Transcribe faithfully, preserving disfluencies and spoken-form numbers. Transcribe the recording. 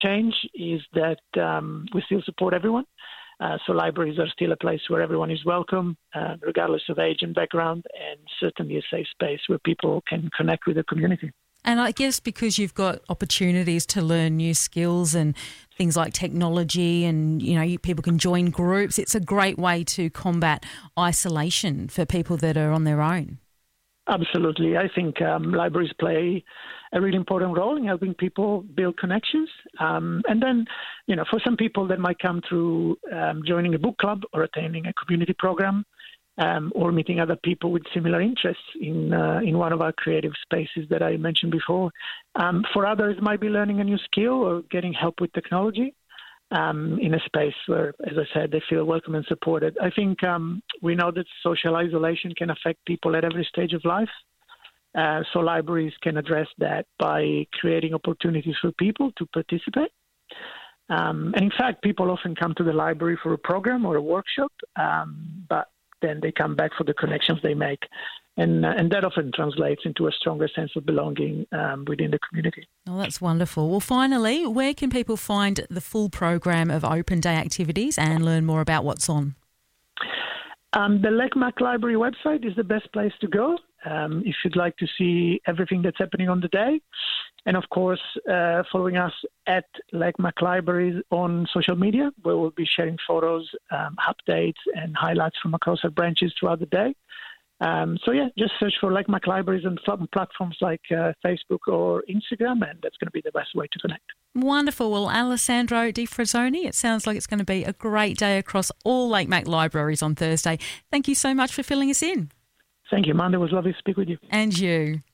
change is that um, we still support everyone. Uh, so libraries are still a place where everyone is welcome, uh, regardless of age and background, and certainly a safe space where people can connect with the community. And I guess because you've got opportunities to learn new skills and things like technology and, you know, you, people can join groups, it's a great way to combat isolation for people that are on their own. Absolutely. I think um, libraries play a really important role in helping people build connections. Um, and then, you know, for some people that might come through um, joining a book club or attending a community program, Um, or meeting other people with similar interests in uh, in one of our creative spaces that I mentioned before. Um, for others, it might be learning a new skill or getting help with technology um, in a space where, as I said, they feel welcome and supported. I think um, we know that social isolation can affect people at every stage of life. Uh, so libraries can address that by creating opportunities for people to participate. Um, and in fact, people often come to the library for a program or a workshop, um, but then they come back for the connections they make. And uh, and that often translates into a stronger sense of belonging um, within the community. Oh, that's wonderful. Well, finally, where can people find the full program of Open Day activities and learn more about what's on? Um, the LECMAC Library website is the best place to go um, if you'd like to see everything that's happening on the day. And, of course, uh, following us at LECMAC Libraries on social media, where we'll be sharing photos, um, updates, and highlights from across our branches throughout the day. Um, so, yeah, just search for LECMAC Libraries on platforms like uh, Facebook or Instagram, and that's going to be the best way to connect. Wonderful. Well, Alessandro Di Frazzoni, it sounds like it's going to be a great day across all LECMAC Libraries on Thursday. Thank you so much for filling us in. Thank you, Amanda. It was lovely to speak with you. And you.